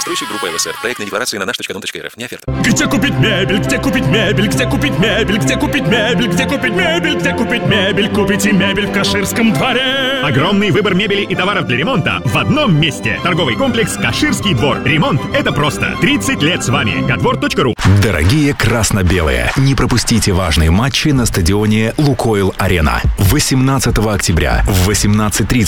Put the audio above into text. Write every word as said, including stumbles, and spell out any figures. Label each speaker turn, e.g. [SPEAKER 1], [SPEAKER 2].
[SPEAKER 1] Застройщик группа ЛСР. Проектная декларация на наш точка дом точка эр эф. Не оферта.
[SPEAKER 2] Где купить мебель? Где купить мебель? Где купить мебель? Где купить мебель? Где купить мебель? Где купить мебель? Купите мебель в Каширском дворе.
[SPEAKER 3] Огромный выбор мебели и товаров для ремонта в одном месте. Торговый комплекс «Каширский двор». Ремонт – это просто. тридцать лет с вами. кадвор точка ру.
[SPEAKER 4] Дорогие красно-белые, не пропустите важные матчи на стадионе «Лукойл Арена». восемнадцатого октября в восемнадцать тридцать